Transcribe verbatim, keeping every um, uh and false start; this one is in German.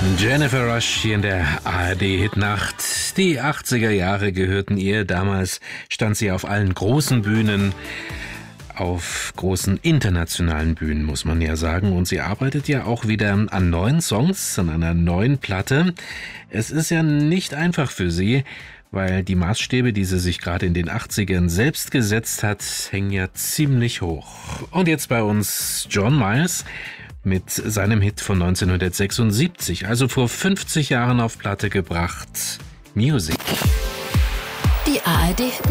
Jennifer Rush hier in der A R D-Hitnacht. Die achtziger Jahre gehörten ihr. Damals stand sie auf allen großen Bühnen, auf großen internationalen Bühnen, muss man ja sagen. Und sie arbeitet ja auch wieder an neuen Songs, an einer neuen Platte. Es ist ja nicht einfach für sie, weil die Maßstäbe, die sie sich gerade in den achtzigern selbst gesetzt hat, hängen ja ziemlich hoch. Und jetzt bei uns John Miles mit seinem Hit von neunzehnhundertsechsundsiebzig, also vor fünfzig Jahren auf Platte gebracht, Music. Die A R D